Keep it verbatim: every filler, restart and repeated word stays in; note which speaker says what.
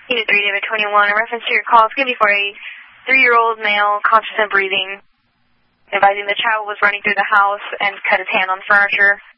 Speaker 1: Unit three, David twenty-one. In reference to your call, it's going to be for a three-year-old male, conscious and breathing, advising the child was running through the house and cut his hand on furniture.